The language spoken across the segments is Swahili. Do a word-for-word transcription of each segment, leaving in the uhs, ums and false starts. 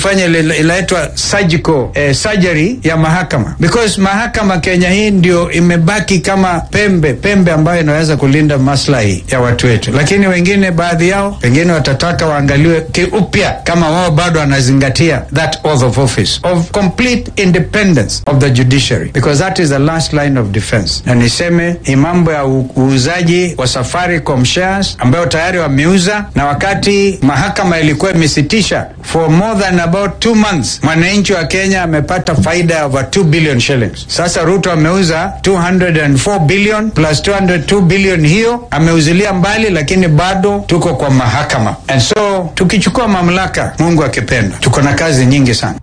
kufanya ile inaitwa surgical eh, surgery ya mahakama, because mahakama Kenya hii ndio imebaki kama pembe pembe ambayo inaweza kulinda maslahi ya watu wetu. Lakini wengine, baadhi yao pengine watataka waangaliwe kiupya kama wao bado wanazingatia that oath of office of complete independence of the judiciary, because that is the last line of defense. Na niseme mambo ya uuzaji wa Safaricom shares ambayo tayari wameuza, na wakati mahakama ilikuwa imesitisha for more than about two months, mwananchi wa Kenya amepata faida ya over two billion shillings. Sasa Ruto ameuza two hundred four billion plus two hundred two billion, hiyo ameuzilia mbali, lakini bado tuko kwa mahakama. And so tukichukua mamlaka, Mungu akipenda, tuko na kazi nyingi sana.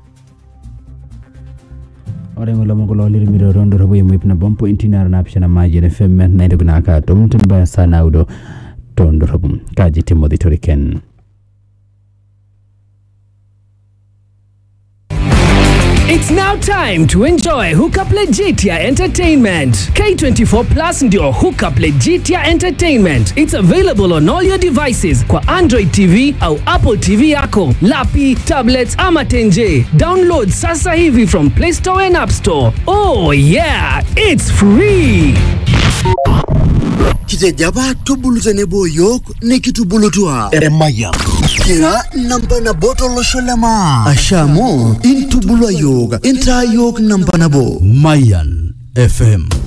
Ore ngolo mongolo lirimiro rondo rabo yimipna bompo intinar na apshana maji na F M na ndo kuna ka tumtumba sana udo tondo rabo kaji Timothy Toriken. It's now time to enjoy Hookup Legitia Entertainment. K twenty-four Plus ndio Hookup Legitia Entertainment. It's available on all your devices kwa Android T V au Apple T V yako, lapi, tablets ama tenje. Download sasa hivi from Play Store and App Store. Oh yeah, it's free. Kitejaba tubulutene boyok ne kitubulutua emaya kira namba na botolo sholema ashamo intubulwa yoga inta yok namba na bo Mayan F M.